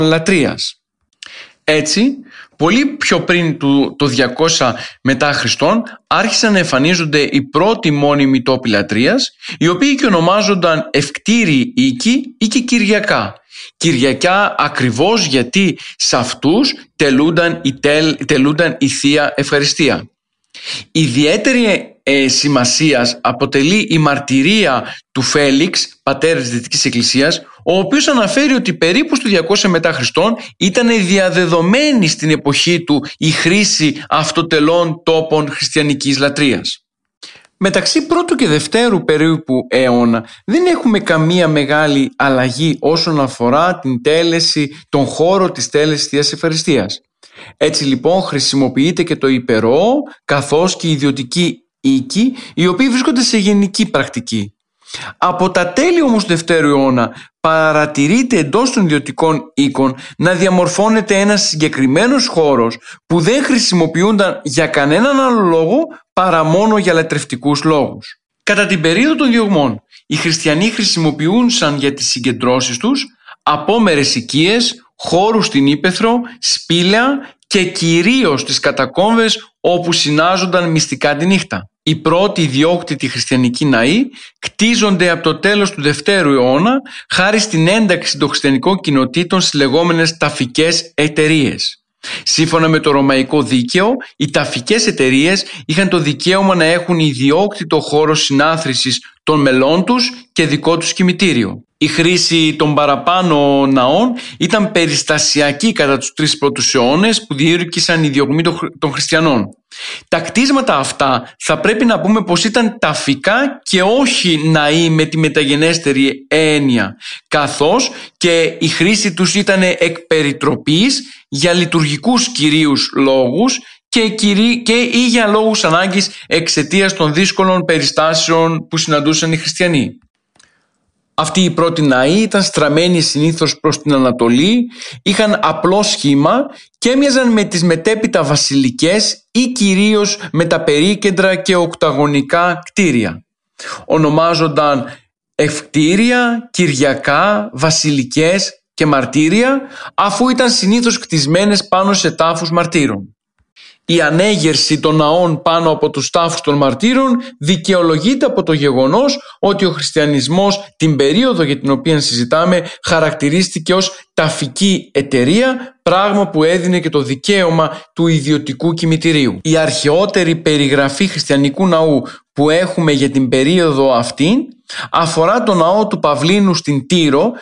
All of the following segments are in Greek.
λατρείας. Έτσι, πολύ πιο πριν το 200 μετά Χριστόν άρχισαν να εμφανίζονται οι πρώτοι μόνιμοι τόποι λατρείας, οι οποίοι και ονομάζονταν ευκτήριοι οίκοι ή και κυριακά. Κυριακιά ακριβώς γιατί σε αυτούς τελούνταν η Θεία Ευχαριστία. Ιδιαίτερη σημασίας αποτελεί η μαρτυρία του Φέλιξ, πατέρα της Δυτικής Εκκλησίας, ο οποίος αναφέρει ότι περίπου στο 200 μετά Χριστόν ήταν διαδεδομένη στην εποχή του η χρήση αυτοτελών τόπων χριστιανικής λατρείας. Μεταξύ πρώτου και δευτέρου περίπου αιώνα δεν έχουμε καμία μεγάλη αλλαγή όσον αφορά την τέλεση, τον χώρο της τέλεσης Θείας Ευχαριστίας. Έτσι λοιπόν χρησιμοποιείται και το υπερό καθώς και οι ιδιωτικοί οίκοι, οι οποίοι βρίσκονται σε γενική πρακτική. Από τα τέλη όμως του δευτέρου αιώνα παρατηρείται εντός των ιδιωτικών οίκων να διαμορφώνεται ένας συγκεκριμένος χώρος που δεν χρησιμοποιούνταν για κανέναν άλλο λόγο παρά μόνο για λατρευτικούς λόγους. Κατά την περίοδο των διωγμών, οι χριστιανοί χρησιμοποιούσαν για τις συγκεντρώσεις τους απόμερες οικίες, χώρους στην ύπαιθρο, σπήλαια και κυρίως τις κατακόμβες όπου συνάζονταν μυστικά τη νύχτα. Οι πρώτοι ιδιόκτητοι χριστιανικοί ναοί κτίζονται από το τέλος του δευτέρου αιώνα χάρη στην ένταξη των χριστιανικών κοινοτήτων στις λεγόμενες ταφικές εταιρείες. Σύμφωνα με το ρωμαϊκό δίκαιο, οι ταφικές εταιρείες είχαν το δικαίωμα να έχουν ιδιόκτητο χώρο συνάθρησης των μελών τους και δικό τους κημητήριο. Η χρήση των παραπάνω ναών ήταν περιστασιακή κατά τους 3 πρώτους αιώνες που διήρκησαν οι διωγμοί των χριστιανών. Τα κτίσματα αυτά θα πρέπει να πούμε πως ήταν ταφικά και όχι ναοί με τη μεταγενέστερη έννοια, καθώς και η χρήση τους ήταν εκ περιτροπής για λειτουργικούς κυρίους λόγους και ή για λόγους ανάγκης εξαιτίας των δύσκολων περιστάσεων που συναντούσαν οι χριστιανοί. Αυτοί οι πρώτοι ναοί ήταν στραμμένοι συνήθως προς την Ανατολή, είχαν απλό σχήμα και έμοιαζαν με τις μετέπειτα βασιλικές ή κυρίως με τα περίκεντρα και οκταγωνικά κτίρια. Ονομάζονταν ευκτήρια, κυριακά, βασιλικές και μαρτύρια, αφού ήταν συνήθως κτισμένες πάνω σε τάφους μαρτύρων. Η ανέγερση των ναών πάνω από τους τάφους των μαρτύρων δικαιολογείται από το γεγονός ότι ο χριστιανισμός την περίοδο για την οποία συζητάμε χαρακτηρίστηκε ως ταφική εταιρεία, πράγμα που έδινε και το δικαίωμα του ιδιωτικού κημητηρίου. Η αρχαιότερη περιγραφή χριστιανικού ναού που έχουμε για την περίοδο αυτή αφορά το ναό του Παυλίνου στην Τύρο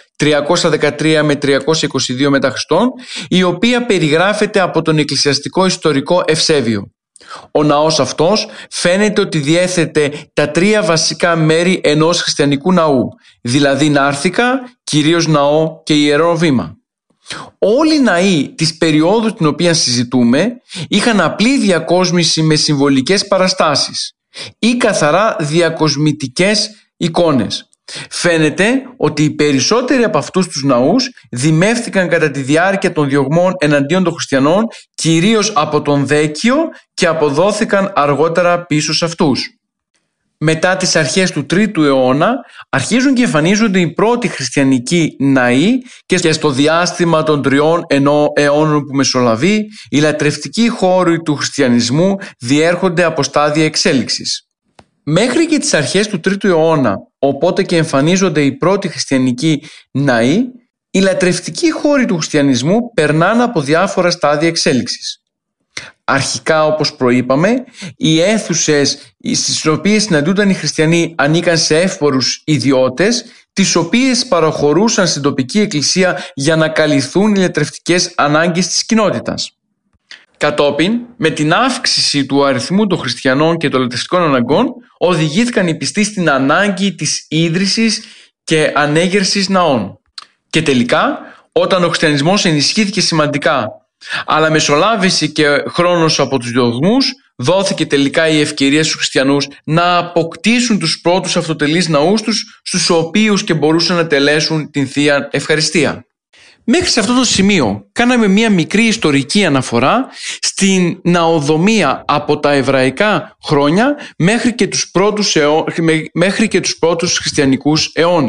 313 με 322 μετά Χριστόν, η οποία περιγράφεται από τον εκκλησιαστικό ιστορικό Ευσέβιο. Ο ναός αυτός φαίνεται ότι διέθετε τα 3 βασικά μέρη ενός χριστιανικού ναού, δηλαδή νάρθηκα, κυρίως ναό και ιερό βήμα. Όλοι οι ναοί της περίοδου την οποία συζητούμε είχαν απλή διακόσμηση με συμβολικές παραστάσεις ή καθαρά διακοσμητικές εικόνες. Φαίνεται ότι οι περισσότεροι από αυτούς τους ναούς δημεύτηκαν κατά τη διάρκεια των διωγμών εναντίον των χριστιανών, κυρίως από τον Δέκιο, και αποδόθηκαν αργότερα πίσω σε αυτούς. Μετά τις αρχές του 3ου αιώνα αρχίζουν και εμφανίζονται οι πρώτοι χριστιανικοί ναοί και στο διάστημα των 3 αιώνων που μεσολαβεί οι λατρευτικοί χώροι του χριστιανισμού διέρχονται από στάδια εξέλιξης. Μέχρι και τις αρχές του 3ου αιώνα, οπότε και εμφανίζονται οι πρώτοι χριστιανικοί ναοί, οι λατρευτικοί χώροι του χριστιανισμού περνάνε από διάφορα στάδια εξέλιξης. Αρχικά, όπως προείπαμε, οι αίθουσες στις οποίες συναντούνταν οι χριστιανοί ανήκαν σε εύπορους ιδιώτες, τις οποίες παραχωρούσαν στην τοπική εκκλησία για να καλυφθούν οι λατρευτικές ανάγκες της κοινότητας. Κατόπιν, με την αύξηση του αριθμού των χριστιανών και των λατρευτικών αναγκών, οδηγήθηκαν οι πιστοί στην ανάγκη της ίδρυσης και ανέγερσης ναών. Και τελικά, όταν ο χριστιανισμός ενισχύθηκε σημαντικά, αλλά μεσολάβησε και χρόνος από τους διωγμούς, δόθηκε τελικά η ευκαιρία στους χριστιανούς να αποκτήσουν τους πρώτους αυτοτελείς ναούς τους, στους οποίους και μπορούσαν να τελέσουν την Θεία Ευχαριστία. Μέχρι σε αυτό το σημείο κάναμε μία μικρή ιστορική αναφορά στην ναοδομία από τα εβραϊκά χρόνια μέχρι και τους πρώτους χριστιανικούς αιώνες.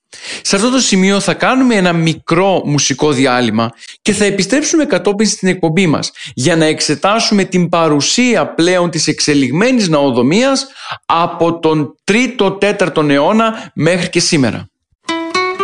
Σε αυτό το σημείο θα κάνουμε ένα μικρό μουσικό διάλειμμα και θα επιστρέψουμε κατόπιν στην εκπομπή μας για να εξετάσουμε την παρουσία πλέον της εξελιγμένης ναοδομίας από τον 3ο-4ο αιώνα μέχρι και σήμερα.